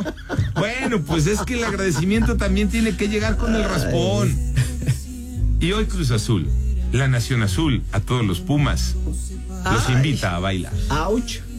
Bueno, pues es que el agradecimiento también tiene que llegar con el raspón. Y hoy Cruz Azul, la Nación Azul, a todos los Pumas, los invita a bailar. ¡Auch!